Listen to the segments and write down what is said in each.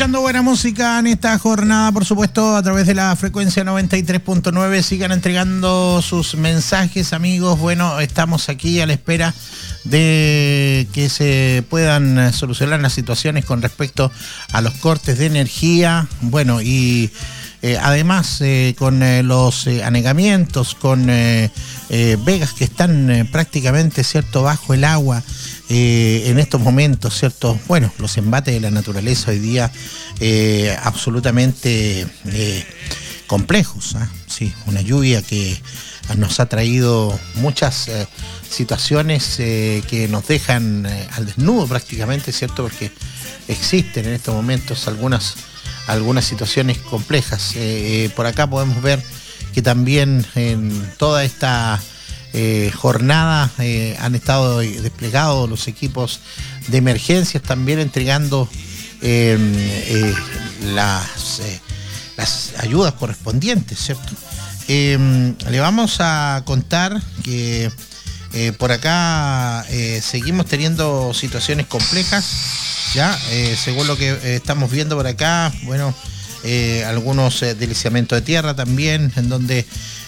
escuchando buena música en esta jornada, por supuesto, a través de la frecuencia 93.9. Sigan entregando sus mensajes, amigos. Bueno, estamos aquí a la espera de que se puedan solucionar las situaciones con respecto a los cortes de energía. Bueno, y además con los anegamientos, con vegas que están prácticamente, ¿cierto?, bajo el agua. En estos momentos, ¿cierto? Bueno, los embates de la naturaleza hoy día absolutamente complejos, ¿eh? Sí, una lluvia que nos ha traído muchas situaciones que nos dejan al desnudo prácticamente, ¿cierto? Porque existen en estos momentos algunas situaciones complejas. Por acá podemos ver que también en toda esta jornada han estado desplegados los equipos de emergencias, también entregando las ayudas correspondientes, ¿cierto? Le vamos a contar que por acá seguimos teniendo situaciones complejas, ya según lo que estamos viendo por acá. Bueno, algunos deslizamientos de tierra también, en donde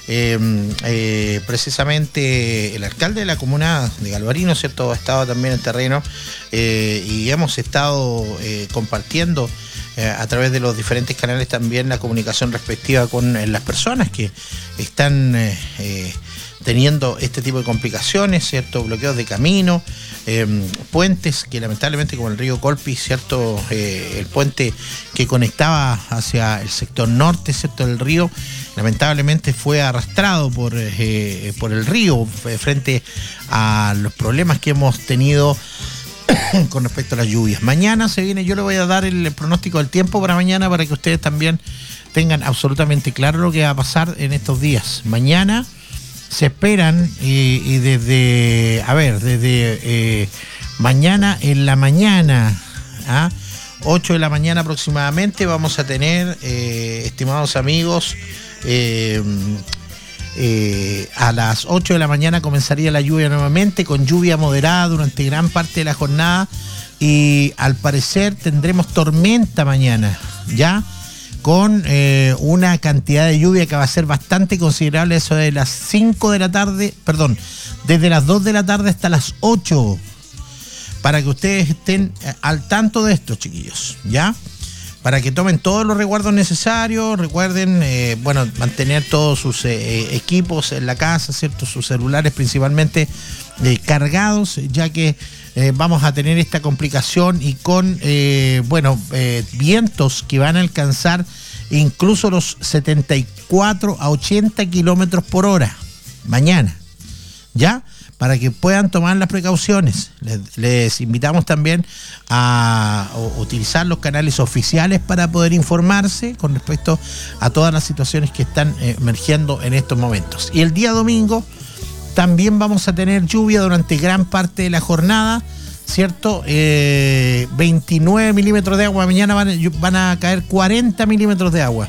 precisamente el alcalde de la comuna de Galvarino, ¿cierto?, ha estado también en terreno y hemos estado compartiendo a través de los diferentes canales también la comunicación respectiva con las personas que están teniendo este tipo de complicaciones, ¿cierto?, bloqueos de camino, puentes que lamentablemente, como el río Colpi, ¿cierto?, el puente que conectaba hacia el sector norte, ¿cierto?, del río, lamentablemente fue arrastrado por el río frente a los problemas que hemos tenido con respecto a las lluvias. Mañana se viene, yo le voy a dar el pronóstico del tiempo para mañana para que ustedes también tengan absolutamente claro lo que va a pasar en estos días. Mañana se esperan y desde mañana en la mañana, 8 de la mañana aproximadamente, vamos a tener, estimados amigos, a las 8 de la mañana comenzaría la lluvia nuevamente, con lluvia moderada durante gran parte de la jornada, y al parecer tendremos tormenta mañana, ya con una cantidad de lluvia que va a ser bastante considerable, eso de las 5 de la tarde, perdón, desde las 2 de la tarde hasta las 8, para que ustedes estén al tanto de esto, chiquillos, ¿ya? Para que tomen todos los resguardos necesarios. Recuerden, mantener todos sus equipos en la casa, ¿cierto? Sus celulares principalmente cargados, ya que vamos a tener esta complicación y con, vientos que van a alcanzar incluso los 74 a 80 kilómetros por hora mañana, ¿ya? Para que puedan tomar las precauciones. Les invitamos también a utilizar los canales oficiales para poder informarse con respecto a todas las situaciones que están emergiendo en estos momentos. Y el día domingo también vamos a tener lluvia durante gran parte de la jornada, ¿cierto? 29 milímetros de agua. Mañana van a caer 40 milímetros de agua.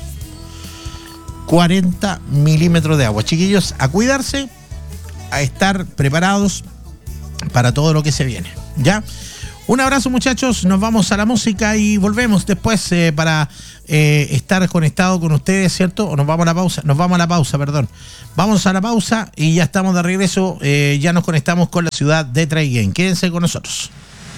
40 milímetros de agua. Chiquillos, a cuidarse, a estar preparados para todo lo que se viene, ¿ya? Un abrazo, muchachos, nos vamos a la música y volvemos después para estar conectado con ustedes, ¿cierto? O nos vamos a la pausa, perdón. Vamos a la pausa y ya estamos de regreso, ya nos conectamos con la ciudad de Traiguén. Quédense con nosotros.